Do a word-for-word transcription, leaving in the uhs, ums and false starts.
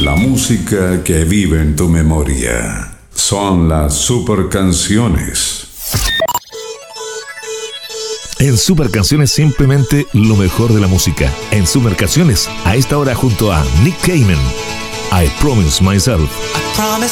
La música que vive en tu memoria. Son las super canciones. En Super Canciones, simplemente lo mejor de la música. En Super Canciones, a esta hora junto a Nick Cayman. I Promise Myself. I promise